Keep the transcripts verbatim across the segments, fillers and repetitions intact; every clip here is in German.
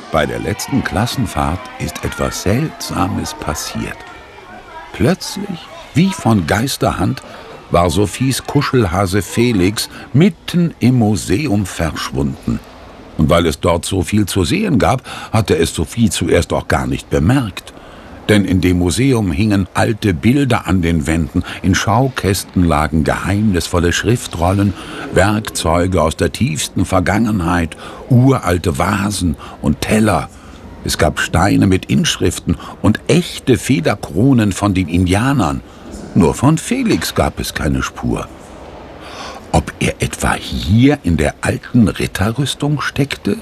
Bei der letzten Klassenfahrt ist etwas Seltsames passiert. Plötzlich, wie von Geisterhand, war Sophies Kuschelhase Felix mitten im Museum verschwunden. Und weil es dort so viel zu sehen gab, hatte es Sophie zuerst auch gar nicht bemerkt. Denn in dem Museum hingen alte Bilder an den Wänden, in Schaukästen lagen geheimnisvolle Schriftrollen, Werkzeuge aus der tiefsten Vergangenheit, uralte Vasen und Teller. Es gab Steine mit Inschriften und echte Federkronen von den Indianern. Nur von Felix gab es keine Spur. Ob er etwa hier in der alten Ritterrüstung steckte?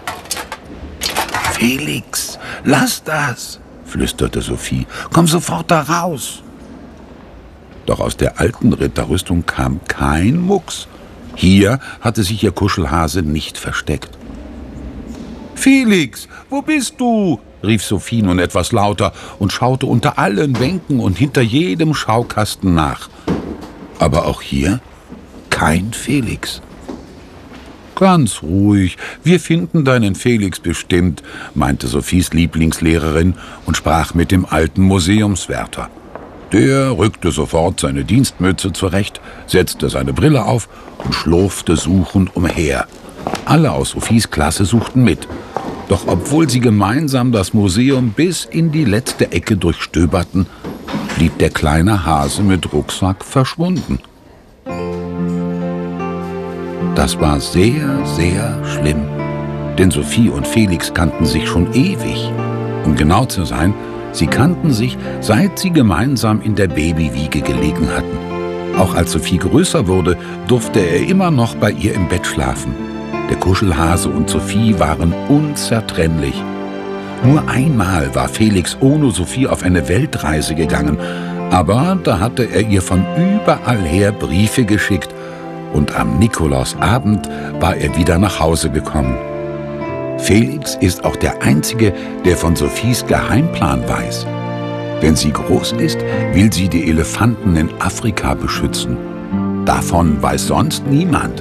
»Felix, lass das«, flüsterte Sophie. »Komm sofort da raus!« Doch aus der alten Ritterrüstung kam kein Mucks. Hier hatte sich ihr Kuschelhase nicht versteckt. »Felix, wo bist du?« rief Sophie nun etwas lauter und schaute unter allen Bänken und hinter jedem Schaukasten nach. Aber auch hier kein Felix. »Ganz ruhig, wir finden deinen Felix bestimmt«, meinte Sophies Lieblingslehrerin und sprach mit dem alten Museumswärter. Der rückte sofort seine Dienstmütze zurecht, setzte seine Brille auf und schlurfte suchend umher. Alle aus Sophies Klasse suchten mit. Doch obwohl sie gemeinsam das Museum bis in die letzte Ecke durchstöberten, blieb der kleine Hase mit Rucksack verschwunden. Das war sehr, sehr schlimm, denn Sophie und Felix kannten sich schon ewig. Um genau zu sein, sie kannten sich, seit sie gemeinsam in der Babywiege gelegen hatten. Auch als Sophie größer wurde, durfte er immer noch bei ihr im Bett schlafen. Der Kuschelhase und Sophie waren unzertrennlich. Nur einmal war Felix ohne Sophie auf eine Weltreise gegangen, aber da hatte er ihr von überall her Briefe geschickt, und am Nikolausabend war er wieder nach Hause gekommen. Felix ist auch der Einzige, der von Sophies Geheimplan weiß. Wenn sie groß ist, will sie die Elefanten in Afrika beschützen. Davon weiß sonst niemand.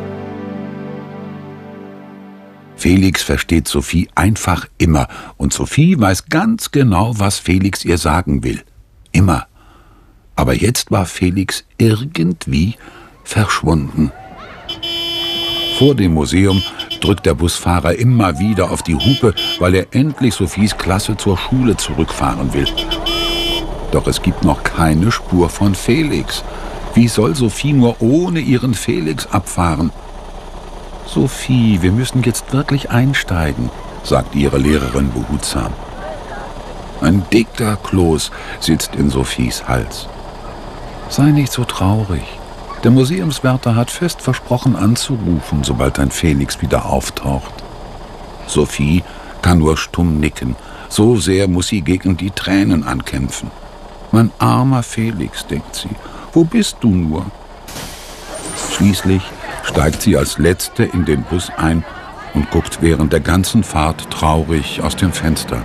Felix versteht Sophie einfach immer, und Sophie weiß ganz genau, was Felix ihr sagen will. Immer. Aber jetzt war Felix irgendwie verschwunden. Vor dem Museum drückt der Busfahrer immer wieder auf die Hupe, weil er endlich Sophies Klasse zur Schule zurückfahren will. Doch es gibt noch keine Spur von Felix. Wie soll Sophie nur ohne ihren Felix abfahren? »Sophie, wir müssen jetzt wirklich einsteigen«, sagt ihre Lehrerin behutsam. Ein dicker Kloß sitzt in Sophies Hals. »Sei nicht so traurig. Der Museumswärter hat fest versprochen anzurufen, sobald dein Felix wieder auftaucht.« Sophie kann nur stumm nicken. So sehr muss sie gegen die Tränen ankämpfen. »Mein armer Felix«, denkt sie, »wo bist du nur?« Schließlich steigt sie als Letzte in den Bus ein und guckt während der ganzen Fahrt traurig aus dem Fenster.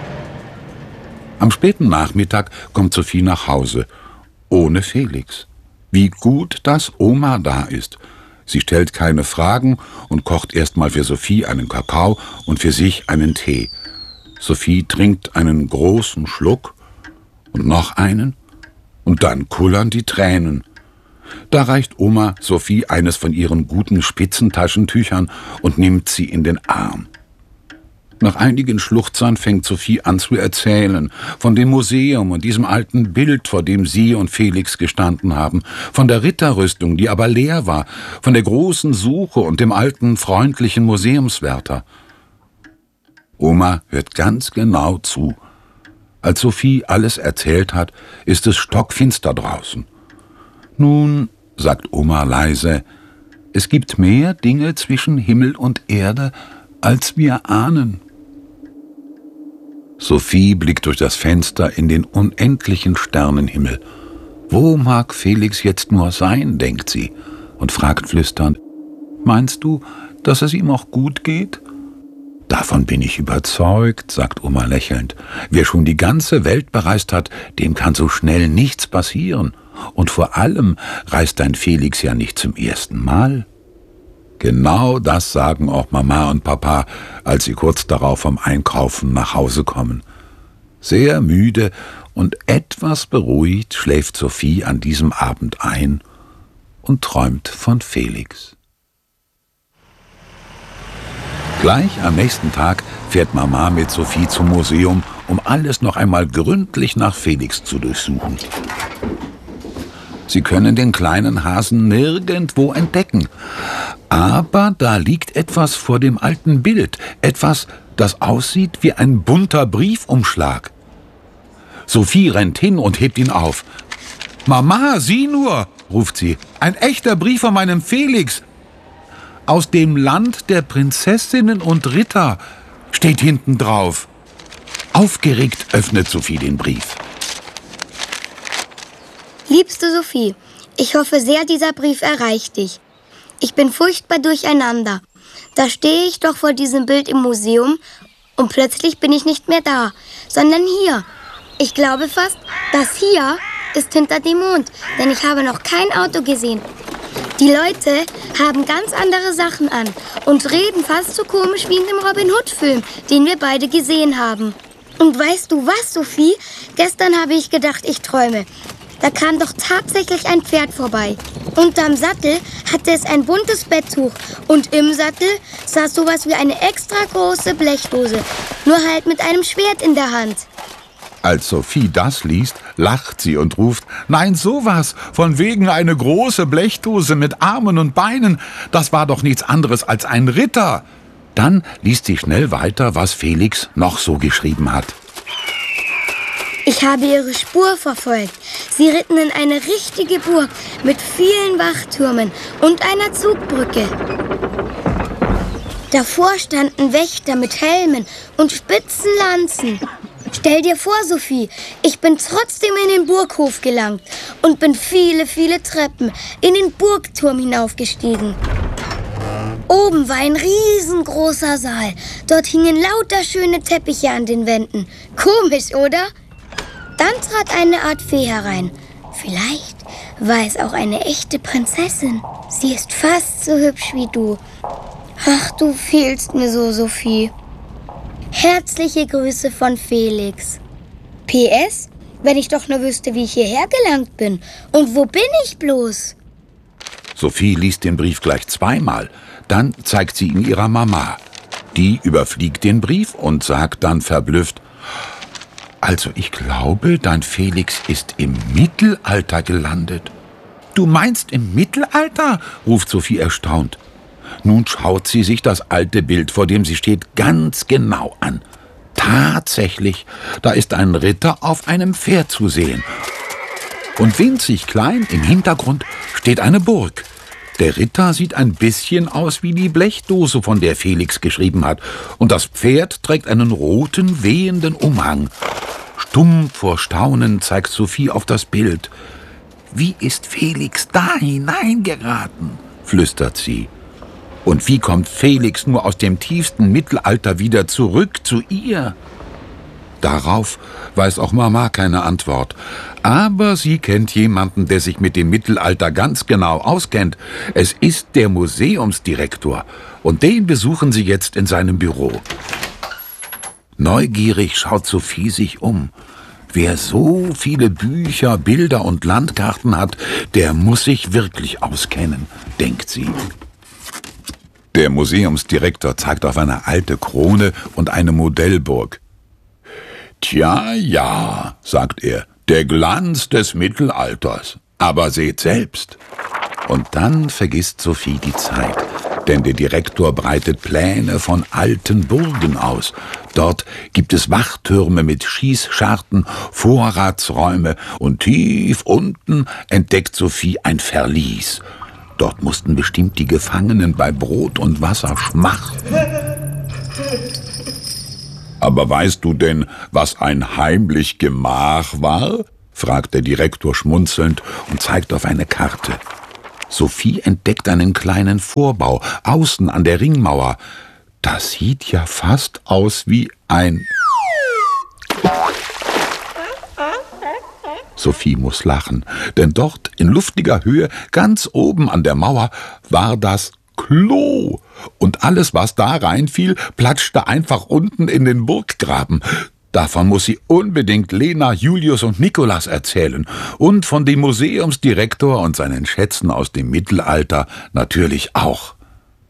Am späten Nachmittag kommt Sophie nach Hause, ohne Felix. Wie gut, dass Oma da ist. Sie stellt keine Fragen und kocht erstmal für Sophie einen Kakao und für sich einen Tee. Sophie trinkt einen großen Schluck und noch einen und dann kullern die Tränen. Da reicht Oma Sophie eines von ihren guten Spitzentaschentüchern und nimmt sie in den Arm. Nach einigen Schluchzern fängt Sophie an zu erzählen, von dem Museum und diesem alten Bild, vor dem sie und Felix gestanden haben, von der Ritterrüstung, die aber leer war, von der großen Suche und dem alten, freundlichen Museumswärter. Oma hört ganz genau zu. Als Sophie alles erzählt hat, ist es stockfinster draußen. »Nun«, sagt Oma leise, »es gibt mehr Dinge zwischen Himmel und Erde, als wir ahnen.« Sophie blickt durch das Fenster in den unendlichen Sternenhimmel. Wo mag Felix jetzt nur sein, denkt sie, und fragt flüsternd, »Meinst du, dass es ihm auch gut geht?« »Davon bin ich überzeugt«, sagt Oma lächelnd. »Wer schon die ganze Welt bereist hat, dem kann so schnell nichts passieren. Und vor allem reist dein Felix ja nicht zum ersten Mal.« Genau das sagen auch Mama und Papa, als sie kurz darauf vom Einkaufen nach Hause kommen. Sehr müde und etwas beruhigt schläft Sophie an diesem Abend ein und träumt von Felix. Gleich am nächsten Tag fährt Mama mit Sophie zum Museum, um alles noch einmal gründlich nach Felix zu durchsuchen. Sie können den kleinen Hasen nirgendwo entdecken. Aber da liegt etwas vor dem alten Bild, etwas, das aussieht wie ein bunter Briefumschlag. Sophie rennt hin und hebt ihn auf. »Mama, sieh nur«, ruft sie, »ein echter Brief von meinem Felix. Aus dem Land der Prinzessinnen und Ritter steht hinten drauf.« Aufgeregt öffnet Sophie den Brief. Liebste Sophie, ich hoffe sehr, dieser Brief erreicht dich. Ich bin furchtbar durcheinander. Da stehe ich doch vor diesem Bild im Museum und plötzlich bin ich nicht mehr da, sondern hier. Ich glaube fast, das hier ist hinter dem Mond, denn ich habe noch kein Auto gesehen. Die Leute haben ganz andere Sachen an und reden fast so komisch wie in dem Robin Hood-Film, den wir beide gesehen haben. Und weißt du was, Sophie? Gestern habe ich gedacht, ich träume. Da kam doch tatsächlich ein Pferd vorbei. Unterm Sattel hatte es ein buntes Betttuch und im Sattel saß sowas wie eine extra große Blechdose, nur halt mit einem Schwert in der Hand. Als Sophie das liest, lacht sie und ruft, »Nein, sowas, von wegen eine große Blechdose mit Armen und Beinen, das war doch nichts anderes als ein Ritter.« Dann liest sie schnell weiter, was Felix noch so geschrieben hat. Ich habe ihre Spur verfolgt. Sie ritten in eine richtige Burg mit vielen Wachtürmen und einer Zugbrücke. Davor standen Wächter mit Helmen und spitzen Lanzen. Stell dir vor, Sophie, ich bin trotzdem in den Burghof gelangt und bin viele, viele Treppen in den Burgturm hinaufgestiegen. Oben war ein riesengroßer Saal. Dort hingen lauter schöne Teppiche an den Wänden. Komisch, oder? Dann trat eine Art Fee herein. Vielleicht war es auch eine echte Prinzessin. Sie ist fast so hübsch wie du. Ach, du fehlst mir so, Sophie. Herzliche Grüße von Felix. P S, wenn ich doch nur wüsste, wie ich hierher gelangt bin. Und wo bin ich bloß? Sophie liest den Brief gleich zweimal. Dann zeigt sie ihn ihrer Mama. Die überfliegt den Brief und sagt dann verblüfft, »Also ich glaube, dein Felix ist im Mittelalter gelandet.« »Du meinst im Mittelalter?« ruft Sophie erstaunt. Nun schaut sie sich das alte Bild, vor dem sie steht, ganz genau an. Tatsächlich, da ist ein Ritter auf einem Pferd zu sehen. Und winzig klein im Hintergrund steht eine Burg. Der Ritter sieht ein bisschen aus wie die Blechdose, von der Felix geschrieben hat. Und das Pferd trägt einen roten, wehenden Umhang. Stumm vor Staunen zeigt Sophie auf das Bild. »Wie ist Felix da hineingeraten?« flüstert sie. »Und wie kommt Felix nur aus dem tiefsten Mittelalter wieder zurück zu ihr?« Darauf weiß auch Mama keine Antwort. Aber sie kennt jemanden, der sich mit dem Mittelalter ganz genau auskennt. Es ist der Museumsdirektor. Und den besuchen sie jetzt in seinem Büro. Neugierig schaut Sophie sich um. Wer so viele Bücher, Bilder und Landkarten hat, der muss sich wirklich auskennen, denkt sie. Der Museumsdirektor zeigt auf eine alte Krone und eine Modellburg. »Tja, ja«, sagt er, »der Glanz des Mittelalters. Aber seht selbst.« Und dann vergisst Sophie die Zeit. Denn der Direktor breitet Pläne von alten Burgen aus. Dort gibt es Wachtürme mit Schießscharten, Vorratsräume und tief unten entdeckt Sophie ein Verlies. Dort mussten bestimmt die Gefangenen bei Brot und Wasser schmachten. »Aber weißt du denn, was ein heimlich Gemach war?« fragt der Direktor schmunzelnd und zeigt auf eine Karte. Sophie entdeckt einen kleinen Vorbau, außen an der Ringmauer. Das sieht ja fast aus wie ein... Sophie muss lachen, denn dort in luftiger Höhe, ganz oben an der Mauer, war das Klo. Und alles, was da reinfiel, platschte einfach unten in den Burggraben. Davon muss sie unbedingt Lena, Julius und Nikolas erzählen. Und von dem Museumsdirektor und seinen Schätzen aus dem Mittelalter natürlich auch.